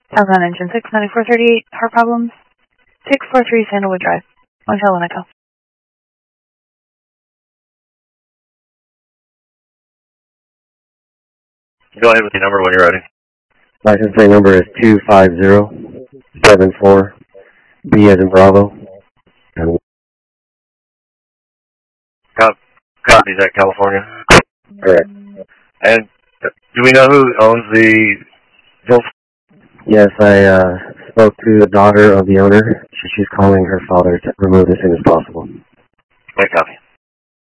Southbound engine 69438, heart problems. 643 Sandalwood Drive. Hotel Echo. Go ahead with the number when you're ready. License plate number is 25074, B as in Bravo. And Copy that, California. correct. And do we know who owns the Volkswagen? Yes, I spoke to the daughter of the owner. She's calling her father to remove as soon as possible. Copy.